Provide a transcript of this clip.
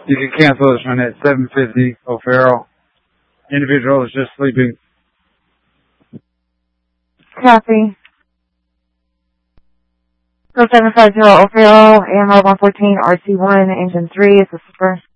You can cancel this one at 750 O'Farrell. Individual is just sleeping. Copy. So 750 O'Farrell, AMR 114, RC1, engine 3, is the first.